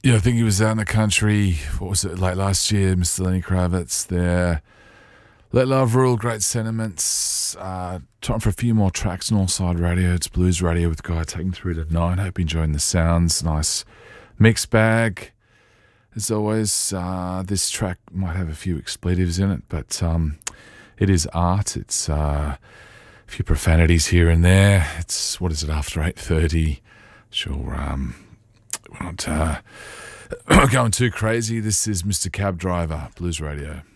Yeah, I think he was out in the country. What was it, late last year? Mr. Lenny Kravitz there. Let Love Rule, great sentiments. Time for a few more tracks. Northside Radio, it's Blues Radio with Guy taking through to 9. Hope you're enjoying the sounds. Nice mixed bag. As always, this track might have a few expletives in it, but it is art. It's a few profanities here and there. It's, what is it, after 8:30? Sure, we're not going too crazy. This is Mr. Cab Driver, Blues Radio.